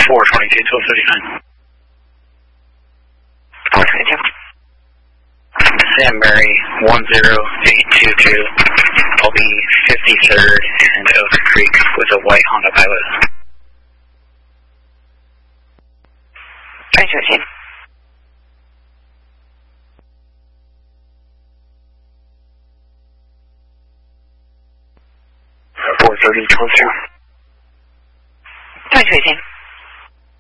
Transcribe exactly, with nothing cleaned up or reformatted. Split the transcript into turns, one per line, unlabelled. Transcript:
four twenty-two, twelve thirty-nine.
four twenty-two.
Danbury one zero eight two two. I'll be fifty-third and Oak Creek with a white Honda Pilot.
twenty-two eighteen.
four thirty, twelve zero.
twenty-two eighteen.